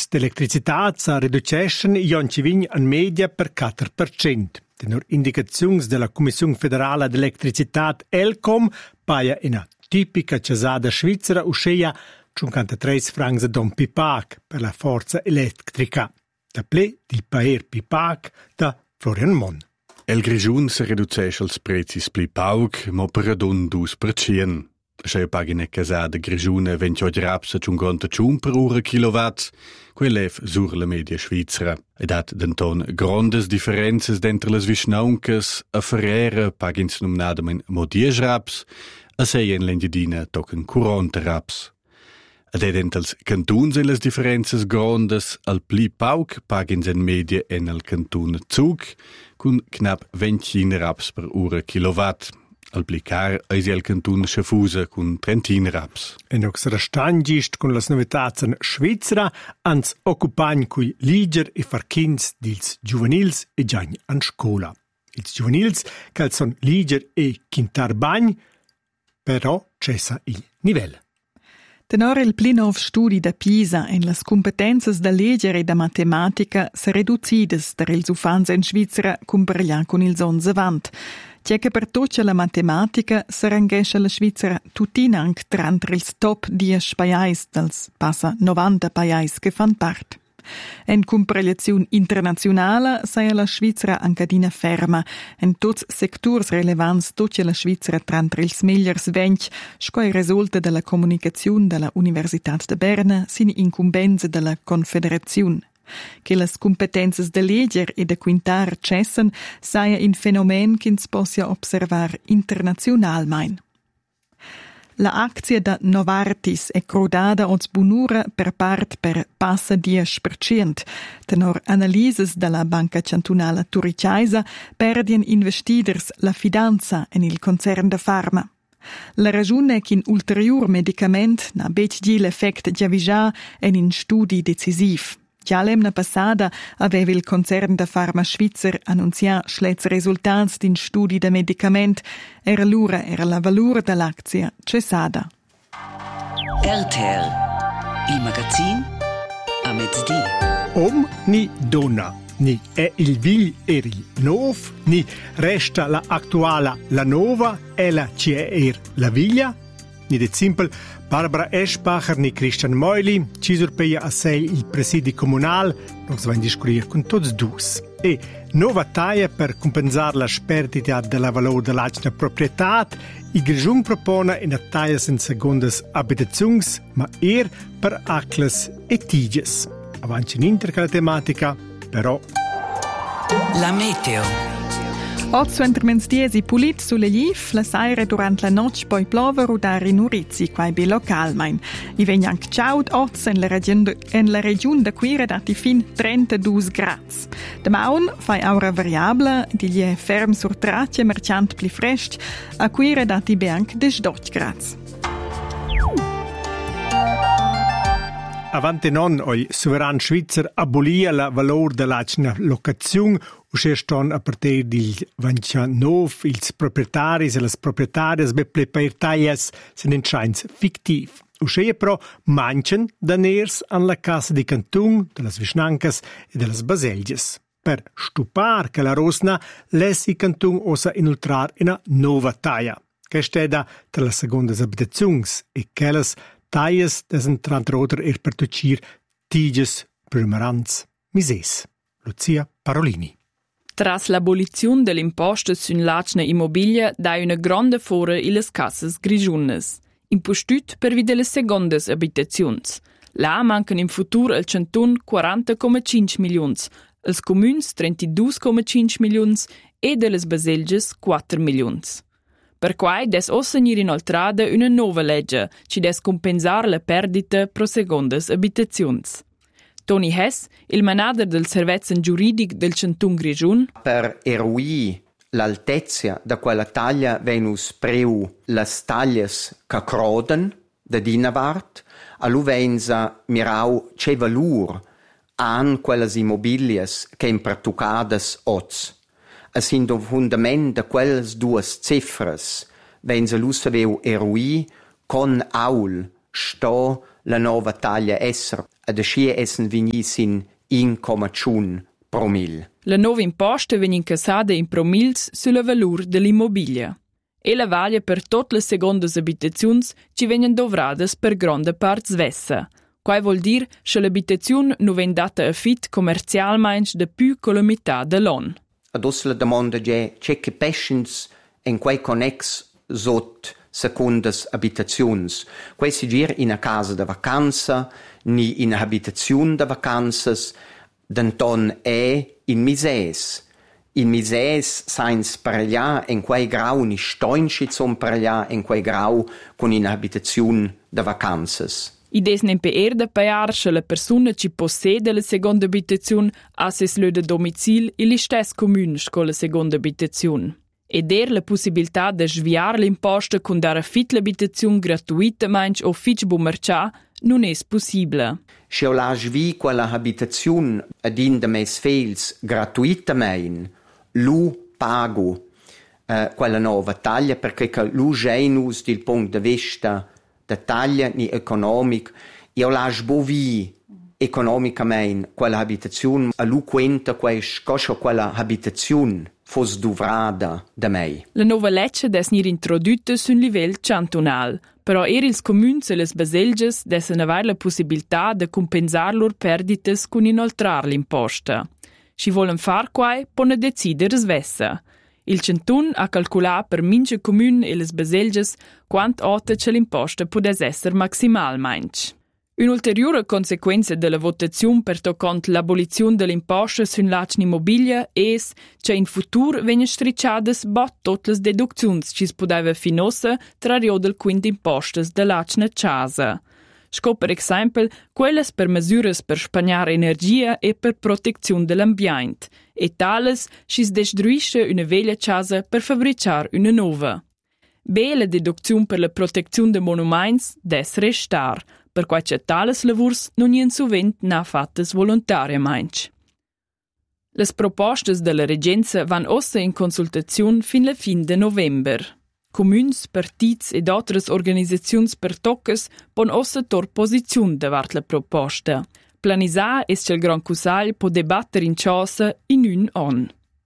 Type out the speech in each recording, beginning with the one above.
prezzi d'elettricità si riducescono in media per 4%. Tenor indicazioni della Commissione federale d'elettricità ELCOM paia una tipica casada svizzera uscea 53 francs don pipac per la forza elettrica. Da ple il paer pipac da Florian Mon. El Grigiun se riducesce els prezzi pli pauc, ma per adun 2%. Se pagina casada Grigiuna 28 raps a 50 per ora kilowatt, quell'ef sur la media svizzera. Ed hat denton grandes differences d'entre les vischnauncas, a Ferrera pagins nominadamen mo 10 raps, a sei en l'Engiadina tocan 40 raps. Ed ed els cantuns en les differences grandes, al pli pauc pagins en media en al cantun Zug, con knap 20 raps per ora kilowatt. Al plicar eis el cantun Schaffhausen con 30 raps. E nox restangist con las novitats en Svizzera ans occupagn cui liger e farchins dils juvenils e giagn an scola. Ils juvenils cal son liger e quintar bagn, però cessa il nivell. Tenor il plinov studi da Pisa en las competences da leggere e da matematica se reducides der ils ufans en Svizzera comparellan con ils ons avant. C'è che per tutta la matematica si rangesce la Svizzera tutin anche tra ils top 10 paesi dels passa 90 paesi che fan parte. En comparazione internazionale sei la Svizzera ancadina ferma. En tots sectors relevants tutta la Svizzera tra ils migliors 20, sco risulta dalla comunicazione della Università de Berna sin incumbenze della Confederazione. Che las competenze de leger e de quintar cessen saia in fenomen che si possa observar internazionalmein. La acție da Novartis è crodada als bunura per part per passa 10%. Tenor analises dalla Banca Cantonala Turiciaisa perdien investiders la fidanza en il concern da Pharma. La ragione è che in ulterior medicament na becdi l'effect giavisà en in studi decisiv. Già l'emna passada aveva il concern da Pharma Svizzer annunziato schlez risultati din studi da medicament era la valore dell'azia cessada. RTL, il magazine a mezzodì. Ni donna, ni è il vil er il nov, ni resta la attuale la nova, ella ci è la viglia, ni de simpel Barbara Eschbacher ni Christian Meuli, ci sorpeia a sei il presidio comunale, non si va a discutere con tutti dus. E nuova taglia per compensare la perdita della valore dell'acqua proprietà, il Grigiun propone una taglia in secondes abitazioni, ma per acles e tiges. Avanti in inter la tematica, però. La meteo. Oggi intermens diesi pulit sulle liv, la saire durante la notte poi plover udare in Urizi, quai be localmein. I vegn anche ciaud oggi en la regione da Quire dati fin 32 grads. De maun fai aura variabile, di gli ferm sur tracce merciant pli frest, a Quire dati be anche 18 grads. Avante non oi soveran Svizzer abolia la valore dell'acqua locazione usce ston a partir del 29 ils proprietaris e las proprietarias beple per taglias sen entscheins fiktiv. Usce però manchen daners an la casa di cantun, de las Vischnancas e de las Baselgias. Per stupar che la Rosna lessi cantun osa inoltrar una nova taglia, che steda tra las secondas abitazions e quelles taglias desentran roder per tucir tiges primerans mises. Lucia Parolini. Tras l'abolizione dell'imposta sull'acqua immobilia dai una grande fora illes casas grigiunes, impostut per vide le secondes abitazions. Là mancan in futuro al canton 40,5 milions, als communs 32,5 milions e delles Baselgias 4 milions. Per quai des ossenir inoltrada una nova legge, ci des compensar la perdita pro secondes abitazions. Toni Hess, il manager del servizio giuridico del Canton Grigiun. Per eruì l'altezza da quella taglia venus preu las taglias che croden da dinavart, all'uvenza mirau c'è valur an quelles immobilias che impertucadas oz. Es sind auf fundament de quelles duas cifras, wenn se l'ussaveu eruì con aul sto la nova taglia esser. ad ascia essen vigni sin 1,1 promil. La nuova imposta viene incassata in promils sulla valore dell'immobilia. E la vaglia per tutte le seconde abitazioni ci vengono dovrate per grande parte svessa. Quai vuol dire che l'abitazione non viene data a fit commercialmente da più che la metà dell'anno. Ados la domanda è c'è che pescens in quei connex sot secondas abitazions. Quai si gira in a casa da vacanza, ni in a abitazione da vacanzas, denton è in mises. In mises sains parellà in quei grau ni stoinci zum parellà in quei grau con in abitazione da vacanzas. Ides nem per da paiar che la persona ci possede la seconda abitazione ha ses lö de domicil e li stess comuns con la seconda abitazione. Ed la possibilità de sviar l'imposta con dar affit l'abitazione gratuitamente o fitch bumercià non è possibile. Se io la svi quella abitazione ad in de mes fels gratuitamente, lu pago quella nuova taglia perché lu genus dal punto di vista da taglia ni economic, io la sbovi economicamente quella abitazione a lu quenta quella abitazione fosse duvrada da me. La nuova legge des nir introdotta sul livello cantonal, però ils comuni e les baselges dessen aver la possibilità de compensar lor perdites con inoltrar l'imposta. Si volen far quai, pone decider svessa. Il Cantun ha calculato per mince comune e les baselges quant alta che l'imposta pudes esser maximalmente. Un'ulteriore conseguenza della votazione per toccant l'abolizione dell'imposta sull'acne immobilia è che in futuro vengono stricciate tutte le deduzioni che si poteva finossa tra del quinto imposte dell'acne casa. Sco per esempio quelle per misure per spagnare energia e per protezione dell'ambiente, e tales si destruisce una vecchia casa per fabbricare una nuova. B la deduzione per la protezione dei monumenti des restar, per quai che tales lavurs non ien sovent na fattes volontariamente. Les propostes della Regenza van ossa in consultazione fin la fin de november. Communs, partits ed altres organisazions per toccas pon ossa tor posizione davart la proposta. Planisà es che il Gran Cusagl po debatter in cosa in un an.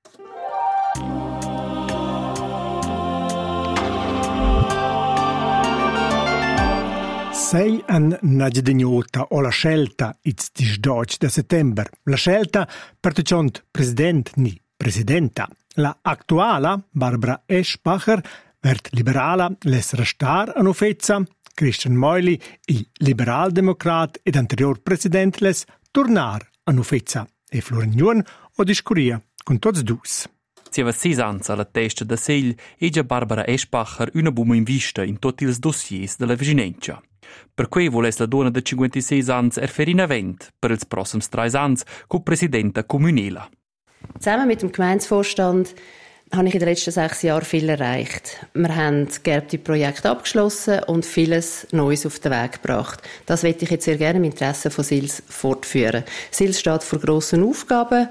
Sei an nagedegnota o la scelta it's disdoc de settember. La scelta per tuciont president ni presidenta. La actuala, Barbara Eschbacher, vert liberala les restar an Ufezza. Christian Meuli, il liberal-democrat ed anterior president les tornar an Ufezza. E Florian o discuria con tots dus. Si aveva 6 anni alla testa da Segl e già Barbara Eschbacher una buona in vista in tutti i dossiers della vicinanza. Per cui vuole la donna di 56 anni erfare in event per i prossimi 3 anni con Presidenta Comunela. Zusammen mit dem Gemeindevorstand habe ich in den letzten 6 Jahren viel erreicht. Wir haben geerbte Projekte abgeschlossen und vieles Neues auf den Weg gebracht. Das möchte ich jetzt sehr gerne im Interesse von Sils fortführen. Sils steht vor grossen Aufgaben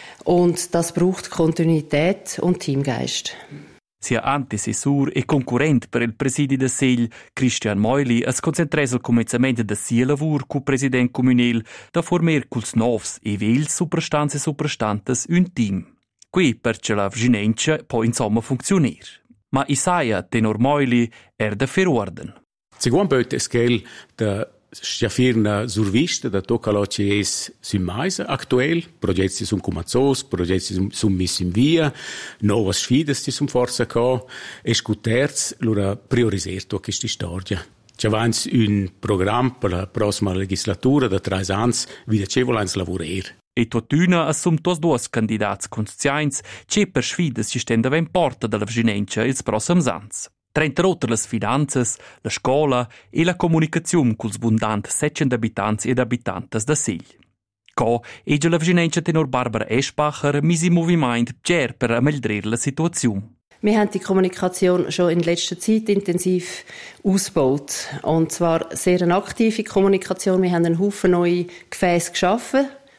und das braucht Kontinuität und Teamgeist. Sia antecessur e concurrent per il presidi de Segl, Christian Meuli, es concentresa al començament de sia lavur cu president comunel da former culs novs e vels superstans e superstantes un team. Qui perché la vicinanza può insomma funzionar. Ma Isaia, tenor Meuli, de fer orden. Seguon böte skell da Schiafirna survista da tocca l'OCS sul mais aktuell, progetti sun Cumazzos, progetti sun mis in via, novas sfidas ti sun forza co, e scuterz lura priorisiert questa storia. C'è avanti un programma per la prossima legislatura da 3 anni, wie ce volens lavorare. E totuna assum tos duos candidats conscients che per sfidas si stenda ben porta dalla vicinanza ils prossims ans. Trenta les finanzas, la scola e la comunicazione culs bundant 700 abitanti ed abitantes da Segl. Co e la vicinanza tenor Barbara Eschbacher misi movimento ger per ameldrer la situazione. Wir haben die Kommunikation schon in letzter Zeit intensiv ausgebaut. Und zwar sehr eine aktive Kommunikation. Wir haben einen Haufen neue Gefäße geschaffen,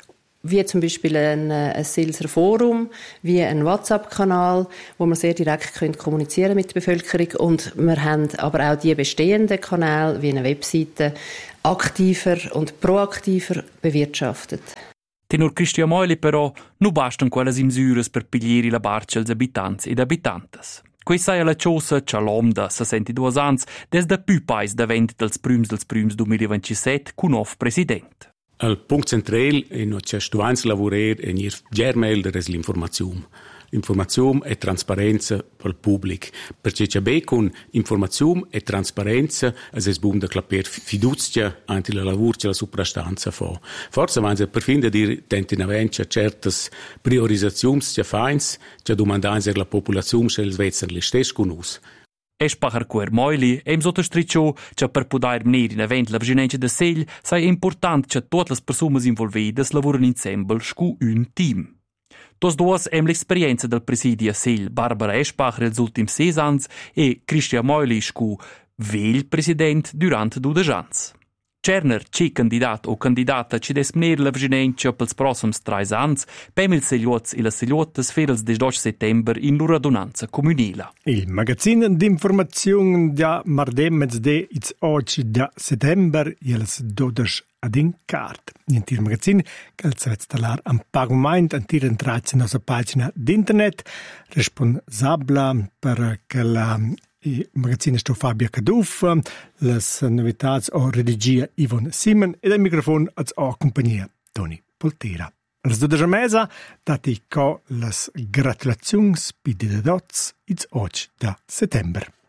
wie zum Beispiel ein Silser Forum, wie ein WhatsApp-Kanal, wo man sehr direkt kommunizieren mit der Bevölkerung. Und wir haben aber auch die bestehenden Kanäle, wie eine Webseite, aktiver und proaktiver bewirtschaftet. Tenor Cristian Moili però non bastano quelle misure per pigliare la barca als abitanti ed abitantes. Questa è la cosa che l'uomo da 62 anni desde più paesi davvero dels prüms 2027 con nuovo presidente. Il punto centrale è che studiamo lavorare e nie germel è l'informazione. Informazione e trasparenza per il pubblico. Perché c'è bene con informazione e trasparenza è buono da clapere fiducia anche la lavoro che la soprastanza fa. Forse avanti per fin di dire tenti avvenire certe priorizzazioni che fanno che domandano alla popolazione se il vezzer le stesse con us. Espachar quer Moili em sottostricciò che per poter venire in event la vicinanza de Segl sei importante che tutte le persone involvite lavorano insieme scu un team. Tos duas em l'esperienza del presidio Segl Barbara Espacher els ultims 6 anni e Cristian Moili scu vel president durante 12 anni. Cerner, c'è candidat o candidata ci des venir la vicinanza pels prossims 3 anni, pem il Segliots e la Segliottas ferels des 12 settember in lura donanza comunila. Il magazine d'informazione da mardem mezz'de iz oggi da settember jeles 12 ad in cart. Il magazine che il svet stalar am pagament antir entrats in nostra pagina d'internet responsabla per che la il magazzino sto Fabio Caduff, le novità o regia Ivon Simon e il microfono a compagnia Tony Poltera. Les 12 mesa dati co les gratulazioni per i dots oggi da settember.